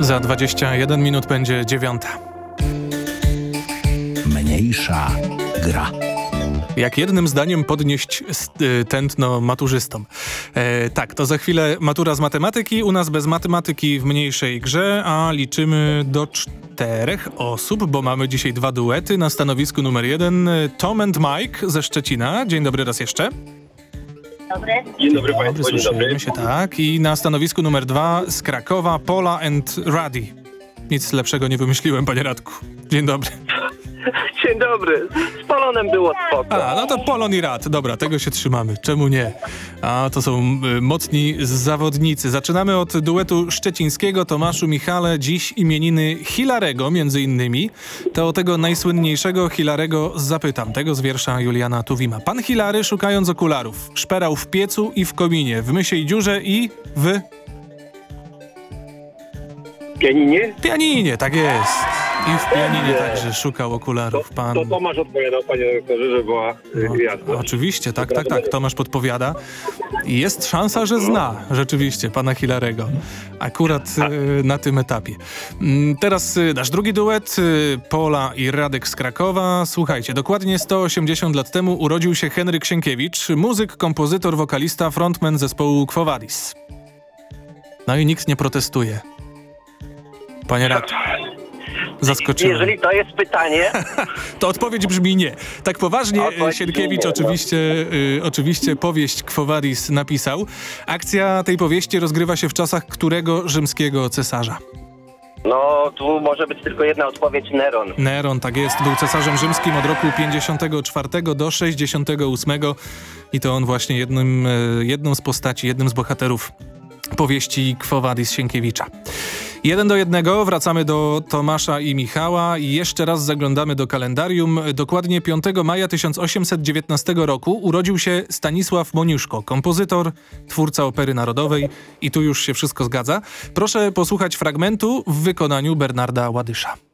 Za 21 minut będzie 9. Mniejsza gra. Jak jednym zdaniem podnieść tętno maturzystom? Tak, to za chwilę matura z matematyki. U nas bez matematyki w mniejszej grze, a liczymy do 4 osób, bo mamy dzisiaj 2 duety. Na stanowisku numer 1 Tom and Mike ze Szczecina. Dzień dobry raz jeszcze. Dobry. Dzień dobry Państwu, dzień dobry. Słyszymy się, tak. I na stanowisku numer 2 z Krakowa Pola and Ruddy. Nic lepszego nie wymyśliłem, panie Radku. Dzień dobry. Dzień dobry. Z Polonem było spoko. No to Polon i Rad. Dobra, tego się trzymamy. Czemu nie? A to są mocni zawodnicy. Zaczynamy od duetu szczecińskiego. Tomaszu, Michale, dziś imieniny Hilarego między innymi. To o tego najsłynniejszego Hilarego zapytam. Tego z wiersza Juliana Tuwima. Pan Hilary, szukając okularów, szperał w piecu i w kominie, w mysiej dziurze i w... Pianinie? pianinie, tak jest. I w pianinie także szukał okularów. Pan... To Tomasz odpowiadał, panie doktorze, że była jasność. Oczywiście, tak. Tomasz podpowiada. I jest szansa, że zna rzeczywiście pana Hilarego. Akurat na tym etapie. Teraz nasz drugi duet, Pola i Radek z Krakowa. Słuchajcie, dokładnie 180 lat temu urodził się Henryk Sienkiewicz, muzyk, kompozytor, wokalista, frontman zespołu Quo Vadis. No i nikt nie protestuje. Panie Radku. Zaskoczyłem. Jeżeli to jest pytanie... To odpowiedź brzmi nie. Tak poważnie Sienkiewicz oczywiście powieść Quo Vadis napisał. Akcja tej powieści rozgrywa się w czasach którego rzymskiego cesarza? No, tu może być tylko jedna odpowiedź, Neron. Neron, tak jest. Był cesarzem rzymskim od roku 54 do 68 i to on właśnie jedną z postaci, jednym z bohaterów powieści Quo Vadis Sienkiewicza. 1-1, wracamy do Tomasza i Michała i jeszcze raz zaglądamy do kalendarium. Dokładnie 5 maja 1819 roku urodził się Stanisław Moniuszko, kompozytor, twórca opery narodowej i tu już się wszystko zgadza. Proszę posłuchać fragmentu w wykonaniu Bernarda Ładysza.